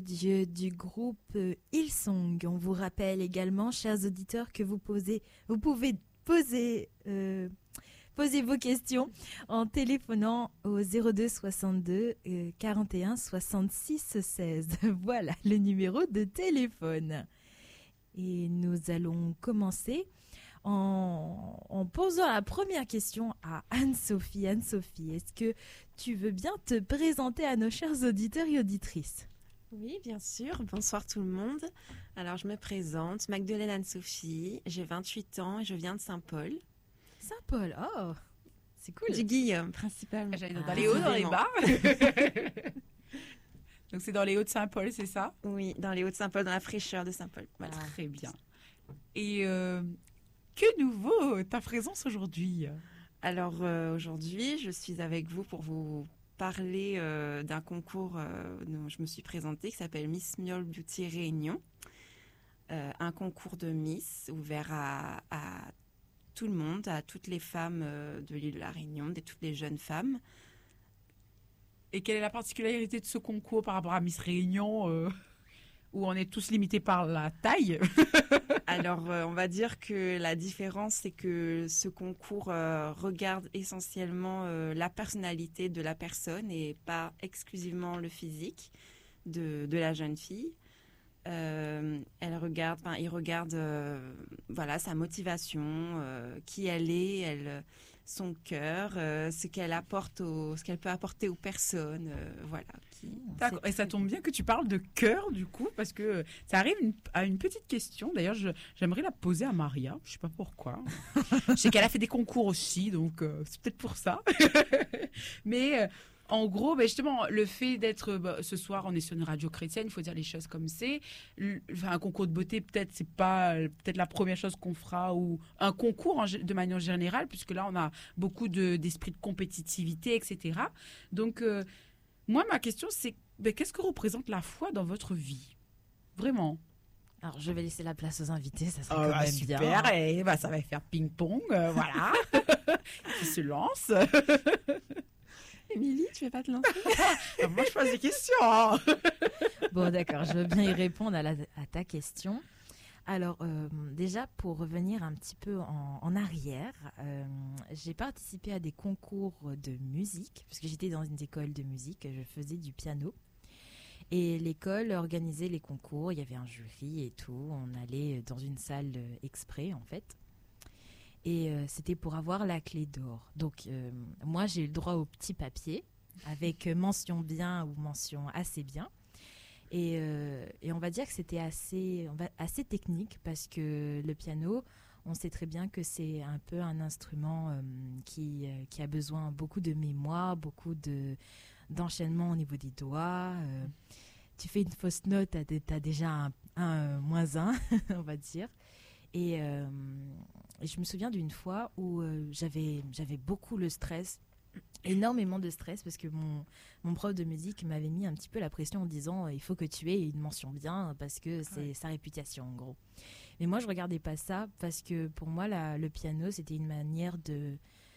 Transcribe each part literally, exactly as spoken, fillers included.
Du, du groupe euh, Hillsong. On vous rappelle également, chers auditeurs, que vous, posez, vous pouvez poser, euh, poser vos questions en téléphonant au zéro deux soixante-deux euh, quarante et un soixante-six seize. Voilà le numéro de téléphone. Et nous allons commencer en, en posant la première question à Anne-Sophie. Anne-Sophie, est-ce que tu veux bien te présenter à nos chers auditeurs et auditrices ? Oui, bien sûr. Bonsoir tout le monde. Alors, je me présente, Magdeleine Anne-Sophie, j'ai vingt-huit ans et je viens de Saint-Paul. Saint-Paul, oh, c'est cool. Du Guillaume, principalement. J'allais dans Ah, les hauts, dans les vraiment. bas. Donc, c'est dans les hauts de Saint-Paul, c'est ça ? Oui, dans les hauts de Saint-Paul, dans la fraîcheur de Saint-Paul. Voilà. Ah, très bien. Et euh, que nouveau ta présence aujourd'hui ? Alors, euh, aujourd'hui, je suis avec vous pour vous parler euh, d'un concours euh, dont je me suis présentée qui s'appelle Miss Miol Beauty Réunion. Euh, un concours de Miss ouvert à, à tout le monde, à toutes les femmes euh, de l'île de la Réunion, de toutes les jeunes femmes. Et quelle est la particularité de ce concours par rapport à Miss Réunion, euh, où on est tous limités par la taille ? Alors, euh, on va dire que la différence, c'est que ce concours euh, regarde essentiellement euh, la personnalité de la personne et pas exclusivement le physique de, de la jeune fille. Euh, elle regarde, enfin, il regarde, euh, voilà, sa motivation, euh, qui elle est, elle, son cœur, euh, ce qu'elle apporte, au, ce qu'elle peut apporter aux personnes, euh, voilà. Qui, D'accord. Et ça tombe bien que tu parles de cœur, du coup, parce que ça arrive une- à une petite question. D'ailleurs, je- j'aimerais la poser à Maria. Je sais pas pourquoi. Je sais qu'elle a fait des concours aussi, donc euh, c'est peut-être pour ça. Mais euh, en gros, ben justement, le fait d'être bah, ce soir, on est sur une radio chrétienne, il faut dire les choses comme c'est. Le- Enfin, un concours de beauté, peut-être, c'est pas euh, peut-être la première chose qu'on fera, ou un concours en gé- de manière générale, puisque là, on a beaucoup de, d'esprit de compétitivité, et cetera. Donc, euh, moi, ma question, c'est ben, qu'est-ce que représente la foi dans votre vie ? Vraiment. Alors, je vais laisser la place aux invités, ça serait Ah, quand bah, même super, bien. et bah, ça va faire ping-pong, euh, voilà. Qui se lance. Émilie, tu veux pas te lancer? Ah, moi, je pose des questions. hein. Bon, d'accord, je veux bien y répondre à, la- à ta question. Alors, euh, déjà, pour revenir un petit peu en, en arrière, euh, j'ai participé à des concours de musique, parce que j'étais dans une école de musique, je faisais du piano. Et l'école organisait les concours, il y avait un jury et tout, on allait dans une salle euh, exprès, en fait. Et euh, c'était pour avoir la clé d'or. Donc, euh, moi, j'ai eu le droit au petit papier, avec euh, mention bien ou mention assez bien. Et, euh, et on va dire que c'était assez, on va- assez technique parce que le piano, on sait très bien que c'est un peu un instrument euh, qui, euh, qui a besoin beaucoup de mémoire, beaucoup de, d'enchaînement au niveau des doigts. euh. Tu fais une fausse note, tu as déjà un, un euh, moins un, on va dire. Et, euh, et je me souviens d'une fois où euh, j'avais, j'avais beaucoup le stress, énormément de stress, parce que mon, mon prof de musique m'avait mis un petit peu la pression en disant euh, il faut que tu aies une mention bien parce que c'est Ouais. sa réputation en gros. Mais moi je regardais pas ça parce que pour moi la- le piano c'était une manière de,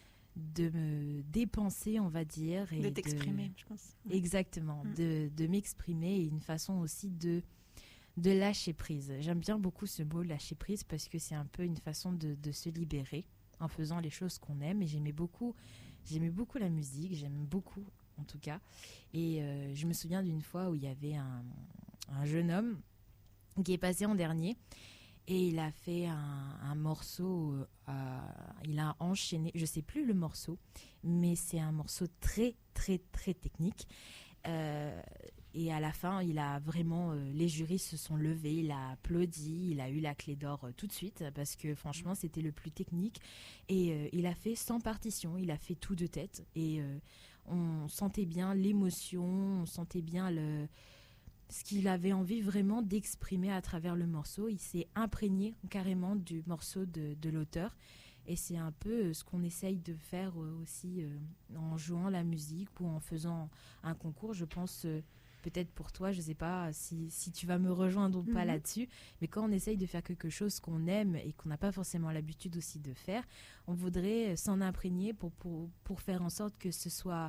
de me dépenser, on va dire. Et De t'exprimer, je pense. Exactement, Mm. de, de m'exprimer et une façon aussi de, de lâcher prise. J'aime bien beaucoup ce mot lâcher prise parce que c'est un peu une façon de, de se libérer en faisant les choses qu'on aime. Et j'aimais beaucoup, j'aimais beaucoup la musique, j'aime beaucoup en tout cas. Et euh, je me souviens d'une fois où il y avait un, un jeune homme qui est passé en dernier. Et il a fait un, un morceau, euh, à- il a enchaîné, je sais plus le morceau, mais c'est un morceau très, très, très technique. Euh, et à la fin, il a vraiment, euh, les jurys se sont levés, il a applaudi, il a eu la clé d'or euh, tout de suite parce que franchement, c'était le plus technique. Et euh, il a fait sans partition, il a fait tout de tête. Et euh, on sentait bien l'émotion, on sentait bien le ce qu'il avait envie vraiment d'exprimer à travers le morceau. Il s'est imprégné carrément du morceau de, de l'auteur. Et c'est un peu euh, ce qu'on essaye de faire euh, aussi euh, en jouant la musique ou en faisant un concours. Je pense, euh, peut-être pour toi, je ne sais pas si, si tu vas me rejoindre ou pas Mhm. là-dessus, mais quand on essaye de faire quelque chose qu'on aime et qu'on n'a pas forcément l'habitude aussi de faire, on voudrait euh, s'en imprégner pour, pour, pour faire en sorte que ce soit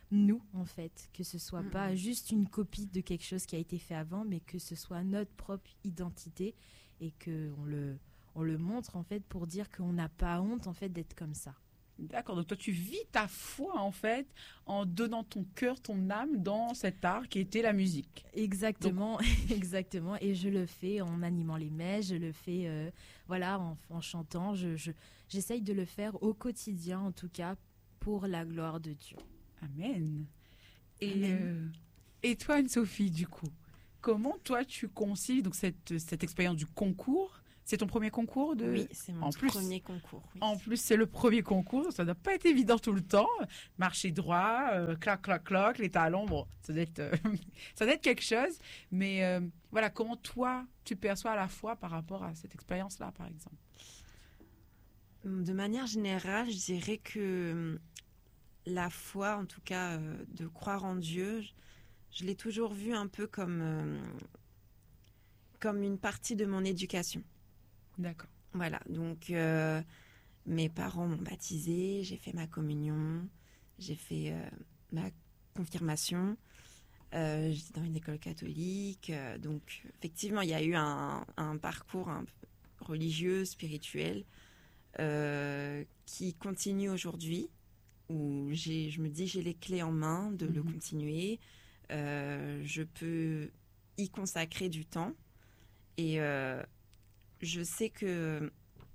nous, en fait, que ce soit Mhm. pas juste une copie de quelque chose qui a été fait avant, mais que ce soit notre propre identité et qu'on le, on le montre, en fait, pour dire qu'on n'a pas honte, en fait, d'être comme ça. D'accord, donc toi tu vis ta foi en fait en donnant ton cœur, ton âme dans cet art qui était la musique. Exactement, exactement. Et je le fais en animant les messes, je le fais euh, voilà, en, en chantant. Je, je, j'essaye de le faire au quotidien, en tout cas, pour la gloire de Dieu. Amen. Et, Amen. euh, et toi Anne-Sophie, du coup, comment toi tu concilies donc cette, cette expérience du concours? C'est ton premier concours de... Oui, c'est mon en plus- premier concours. oui. En plus, c'est le premier concours, ça n'a pas été évident tout le temps. Marcher droit, euh, clac, clac, clac, les talons, bon, ça doit être, euh, ça doit être quelque chose. Mais euh, voilà, comment toi, tu perçois à la fois par rapport à cette expérience-là, par exemple? De manière générale, je dirais que hum, la foi, en tout cas, euh, de croire en Dieu, je, je l'ai toujours vu un peu comme, euh, comme une partie de mon éducation. D'accord. Voilà, donc euh, mes parents m'ont baptisée, j'ai fait ma communion, j'ai fait euh, ma confirmation, euh, j'étais dans une école catholique, euh, donc effectivement il y a eu un, un parcours un peu religieux, spirituel, euh, qui continue aujourd'hui, où j'ai, je me dis j'ai les clés en main de le Mhm. continuer, euh, je peux y consacrer du temps et euh, je sais que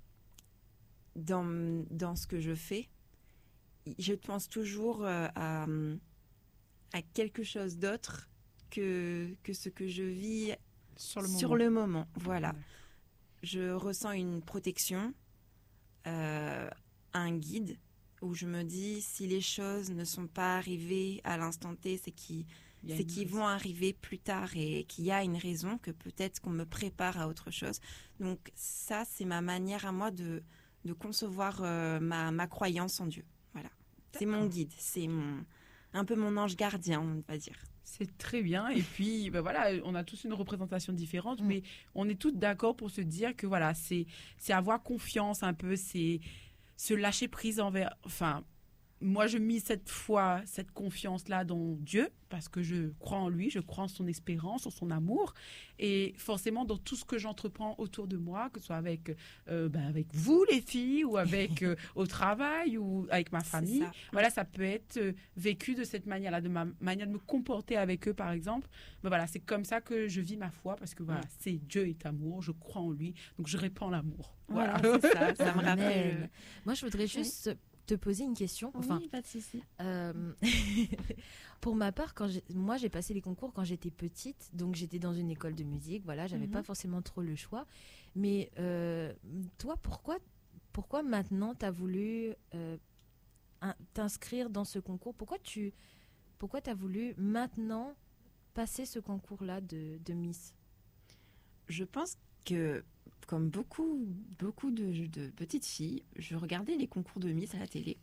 dans, dans ce que je fais, je pense toujours euh, à, à quelque chose d'autre que, que ce que je vis Sur le sur moment. le moment. Voilà. D'accord. Je ressens une protection, euh, un guide, où je me dis si les choses ne sont pas arrivées à l'instant T, c'est qu'ils Il y a c'est une qu'ils raison. vont arriver plus tard et qu'il y a une raison, que peut-être qu'on me prépare à autre chose. Donc ça, c'est ma manière à moi de, de concevoir euh, ma, ma croyance en Dieu. Voilà. C'est mon D'accord. guide, c'est mon, un peu mon ange gardien, on va dire. C'est très bien. Et puis, ben voilà, on a tous une représentation différente, Mm. mais on est tous d'accord pour se dire que voilà, c'est c'est avoir confiance un peu, c'est se lâcher prise envers. Enfin, moi, je mise cette foi, cette confiance-là dans Dieu, parce que je crois en lui, je crois en son espérance, en son amour. Et forcément, dans tout ce que j'entreprends autour de moi, que ce soit avec, euh, ben, avec vous, les filles, ou avec euh, au travail, ou avec ma C'est famille, ça. voilà, ça peut être euh, vécu de cette manière-là, de ma manière de me comporter avec eux, par exemple. Mais voilà, c'est comme ça que je vis ma foi, parce que voilà, Mm. c'est Dieu est amour, je crois en lui, donc je répands l'amour. Voilà, c'est ça. Ça me Amen. rappelle. Moi, je voudrais juste te poser une question. Enfin, Oui, pas de souci. Euh, pour ma part, quand j'ai- moi j'ai passé les concours quand j'étais petite, donc j'étais dans une école de musique, voilà, j'avais Mhm. pas forcément trop le choix. Mais euh, toi, pourquoi, pourquoi maintenant tu as voulu euh, un- t'inscrire dans ce concours? Pourquoi tu pourquoi t'as voulu maintenant passer ce concours-là de, de Miss? Je pense que, comme beaucoup, beaucoup de, de petites filles, je regardais les concours de Miss à la télé.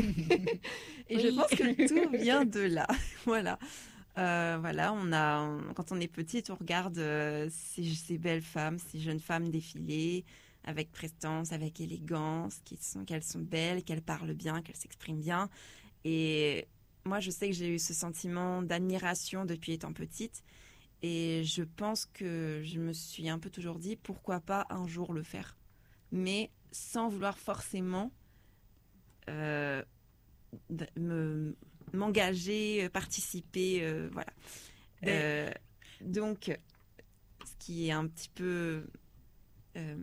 Et je Oui. pense que tout vient de là. Voilà. Euh, voilà, on a, on- quand on est petite, on regarde euh, ces, ces belles femmes, ces jeunes femmes défiler avec prestance, avec élégance, qui sont, qu'elles sont belles, qu'elles parlent bien, qu'elles s'expriment bien. Et moi, je sais que j'ai eu ce sentiment d'admiration depuis étant petite. Et je pense que je me suis un peu toujours dit, pourquoi pas un jour le faire. Mais sans vouloir forcément euh, d- me- m'engager, euh, participer, euh, voilà. Mais- Euh, donc, ce qui est un petit peu... euh,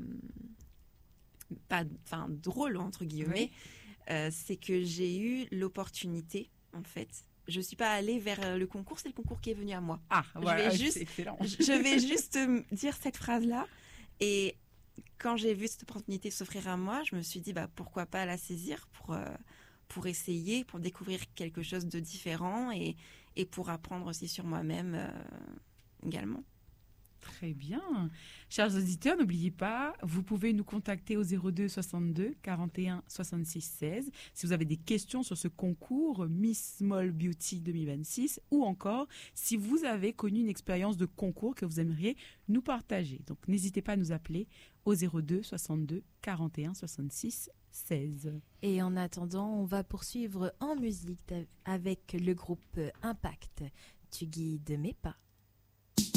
pas, enfin, drôle, entre guillemets, euh, c'est que j'ai eu l'opportunité, en fait. Je suis pas allée vers euh, le concours, c'est le concours qui est venu à moi. Ah, Je voilà, vais c'est juste- excellent. Je je vais juste euh, dire cette phrase-là. Et quand j'ai vu cette opportunité s'offrir à moi, je me suis dit, bah, pourquoi pas la saisir pour, euh, pour essayer, pour découvrir quelque chose de différent et, et pour apprendre aussi sur moi-même euh, également. Très bien. Chers auditeurs, n'oubliez pas, vous pouvez nous contacter au zéro deux soixante-deux quarante et un soixante-six seize si vous avez des questions sur ce concours Miss Small Beauty deux mille vingt-six ou encore si vous avez connu une expérience de concours que vous aimeriez nous partager. Donc n'hésitez pas à nous appeler au zéro deux soixante-deux quarante et un soixante-six seize. Et en attendant, on va poursuivre en musique avec le groupe Impact. Tu guides mes pas.